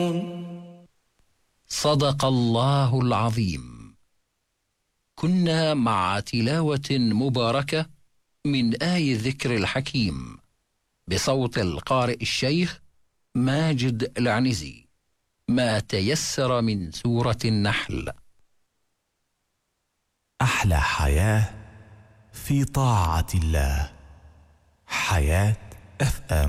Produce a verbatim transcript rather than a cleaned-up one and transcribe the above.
صدق الله العظيم. كنا مع تلاوة مباركة من آي الذكر الحكيم بصوت القارئ الشيخ ماجد العنزي، ما تيسر من سورة النحل. أحلى حياة في طاعة الله. حياة اف ام.